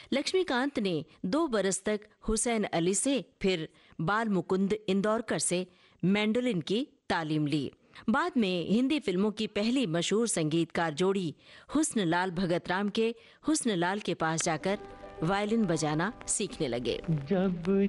लक्ष्मीकांत ने 2 बरस तक हुसैन अली से, फिर बाल मुकुंद इंदौरकर से मैंडोलिन की तालीम ली। बाद में हिंदी फिल्मों की पहली मशहूर संगीतकार जोड़ी हुस्नलाल भगतराम के हुस्नलाल के पास जाकर वायलिन बजाना सीखने लगे। जब